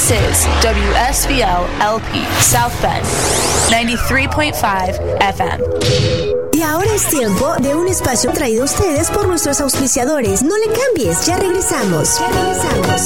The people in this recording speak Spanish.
This is WSBL LP South Bend 93.5 FM. Y ahora es tiempo de un espacio traído a ustedes por nuestros auspiciadores. No le cambies, ya regresamos.